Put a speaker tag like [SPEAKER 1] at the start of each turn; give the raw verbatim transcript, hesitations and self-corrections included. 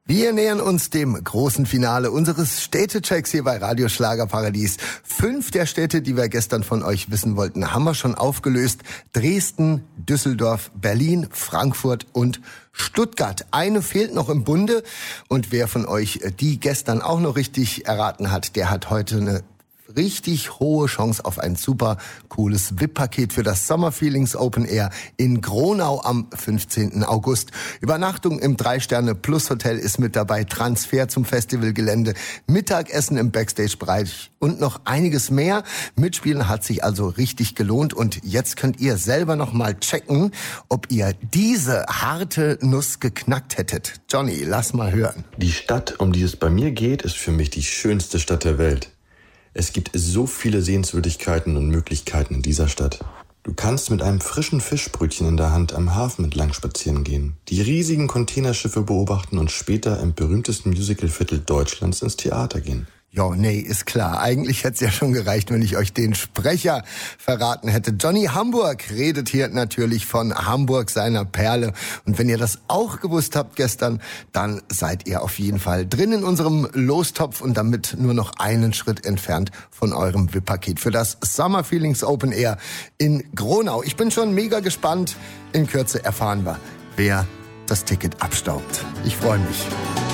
[SPEAKER 1] Wir nähern uns dem großen Finale unseres Städtechecks hier bei Radio Schlagerparadies. Fünf der Städte, die wir gestern von euch wissen wollten, haben wir schon aufgelöst. Dresden, Düsseldorf, Berlin, Frankfurt und Stuttgart. Eine fehlt noch im Bunde. Und wer von euch die gestern auch noch richtig erraten hat, der hat heute eine richtig hohe Chance auf ein super cooles V I P-Paket für das Summer Feelings Open Air in Gronau am fünfzehnten August. Übernachtung im Drei-Sterne-Plus-Hotel ist mit dabei, Transfer zum Festivalgelände, Mittagessen im Backstage-Bereich und noch einiges mehr. Mitspielen hat sich also richtig gelohnt und jetzt könnt ihr selber noch mal checken, ob ihr diese harte Nuss geknackt hättet. Johnny, lass mal hören.
[SPEAKER 2] Die Stadt, um die es bei mir geht, ist für mich die schönste Stadt der Welt. Es gibt so viele Sehenswürdigkeiten und Möglichkeiten in dieser Stadt. Du kannst mit einem frischen Fischbrötchen in der Hand am Hafen entlang spazieren gehen, die riesigen Containerschiffe beobachten und später im berühmtesten Musicalviertel Deutschlands ins Theater gehen.
[SPEAKER 1] Ja, nee, ist klar. Eigentlich hätte es ja schon gereicht, wenn ich euch den Sprecher verraten hätte. Johnny Hamburg redet hier natürlich von Hamburg, seiner Perle. Und wenn ihr das auch gewusst habt gestern, dann seid ihr auf jeden Fall drin in unserem Lostopf und damit nur noch einen Schritt entfernt von eurem V I P-Paket für das Summer Feelings Open Air in Gronau. Ich bin schon mega gespannt. In Kürze erfahren wir, wer das Ticket abstaubt. Ich freue mich.